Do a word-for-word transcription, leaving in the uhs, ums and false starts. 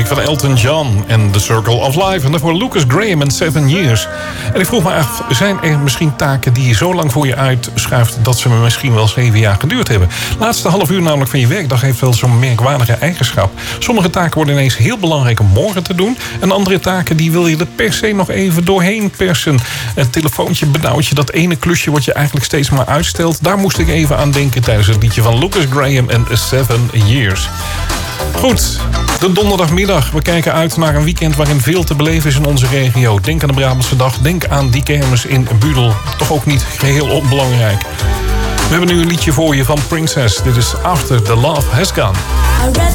muziek van Elton John en The Circle of Life. En daarvoor Lucas Graham en Seven Years. En ik vroeg me af, zijn er misschien taken die je zo lang voor je uitschuift dat ze misschien wel zeven jaar geduurd hebben? Laatste half uur namelijk van je werkdag heeft wel zo'n merkwaardige eigenschap. Sommige taken worden ineens heel belangrijk om morgen te doen. En andere taken die wil je er per se nog even doorheen persen. Een telefoontje, benauwtje, dat ene klusje wat je eigenlijk steeds maar uitstelt. Daar moest ik even aan denken tijdens het liedje van Lucas Graham en Seven Years. Goed, de donderdagmiddag. We kijken uit naar een weekend waarin veel te beleven is in onze regio. Denk aan de Brabantse Dag, denk aan die kermis in Budel. Toch ook niet geheel onbelangrijk. We hebben nu een liedje voor je van Princess. Dit is After the Love Has Gone.